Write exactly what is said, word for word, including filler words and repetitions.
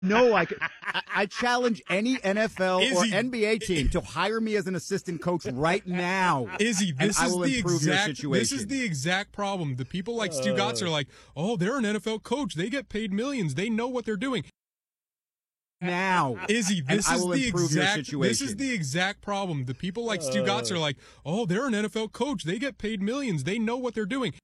No, I, could, I, I challenge any N F L Izzy, or N B A team to hire me as an assistant coach right now. Izzy, this and is I will the improve your exact. situation. This is the exact problem. The people like Stu Gotts are like, oh, they're an N F L coach. They get paid millions. They know what they're doing. Now, Izzy, this and I is will the improve your exact. situation. This is the exact problem. The people like Stu Gotts are like, oh, they're an N F L coach. They get paid millions. They know what they're doing.